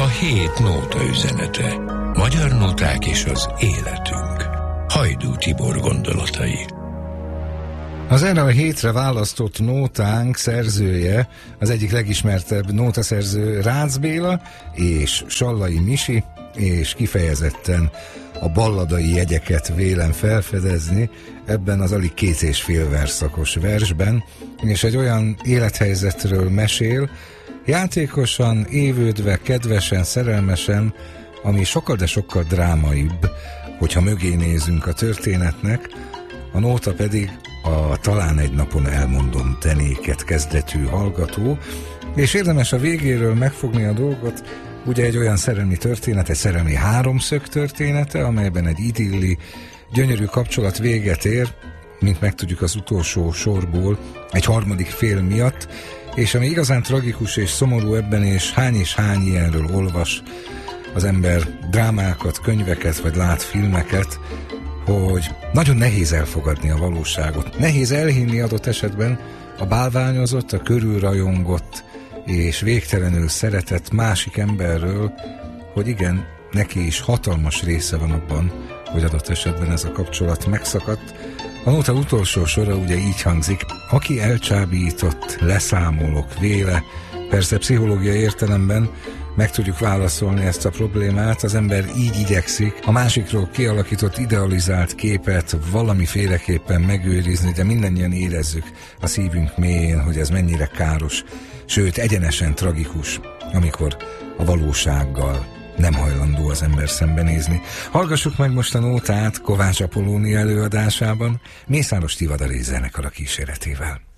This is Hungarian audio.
hét nóta üzenete. Magyar nóták és az életünk. Hajdú Tibor gondolatai. Az erre a hétre választott nótánk szerzője, az egyik legismertebb nótaszerző Rácz Béla és Sallai Misi, és kifejezetten a balladai jegyeket vélem felfedezni ebben az alig 2,5 versszakos versben, és egy olyan élethelyzetről mesél, játékosan, évődve, kedvesen, szerelmesen, ami sokkal, de sokkal drámaibb, hogyha mögé nézünk a történetnek, a nóta pedig a Talán egy napon elmondom te néked kezdetű hallgató, és érdemes a végéről megfogni a dolgot, ugye egy olyan szerelmi történet, egy szerelmi háromszög története, amelyben egy idilli, gyönyörű kapcsolat véget ér, mint megtudjuk az utolsó sorból, egy harmadik fél miatt, és ami igazán tragikus és szomorú ebben, és hány ilyenről olvas az ember drámákat, könyveket, vagy lát filmeket, hogy nagyon nehéz elfogadni a valóságot. Nehéz elhinni adott esetben a bálványozott, a körülrajongott és végtelenül szeretett másik emberről, hogy igen, neki is hatalmas része van abban, hogy adott esetben ez a kapcsolat megszakadt. A nóta utolsó sora ugye így hangzik: aki elcsábított, leszámolok véle. Persze pszichológiai értelemben meg tudjuk válaszolni ezt a problémát, az ember így igyekszik a másikról kialakított idealizált képet valamiféleképpen megőrizni, de mindannyian érezzük a szívünk mélyén, hogy ez mennyire káros, sőt egyenesen tragikus, amikor a valósággal nem hajlandó az ember szembenézni. Hallgassuk meg most a nótát Kovács Apollónia előadásában, Mészáros Tivadar zenekar kíséretével.